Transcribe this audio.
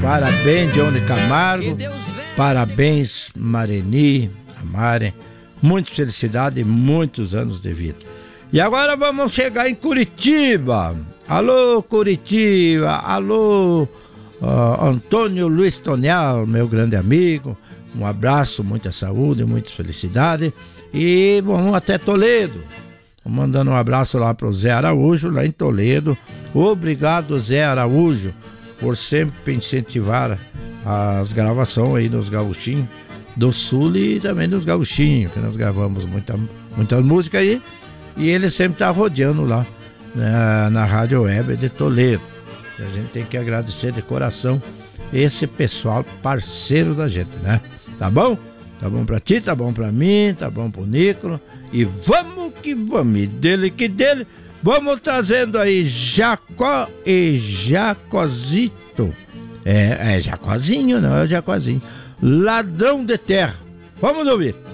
Parabéns, Johnny Camargo. Parabéns, Mareni, a Maren. Muita felicidade e muitos anos de vida. E agora vamos chegar em Curitiba. Alô, Curitiba. Alô, Antônio Luiz Tonial, meu grande amigo. Um abraço, muita saúde, muita felicidade. E vamos até Toledo. Mandando um abraço lá pro Zé Araújo, lá em Toledo. Obrigado, Zé Araújo, por sempre incentivar as gravações aí dos gauchinhos do Sul e também dos gauchinhos, que nós gravamos muita música aí. E ele sempre tá rodeando lá, né, na Rádio Web de Toledo. E a gente tem que agradecer de coração esse pessoal parceiro da gente, né? Tá bom? Tá bom pra ti, tá bom pra mim, tá bom pro Nicolas. E vamos que vamos, e dele que dele. Vamos trazendo aí Jacó e Jacozito. É Jacozinho, não é o Jacozinho. Ladrão de terra. Vamos ouvir.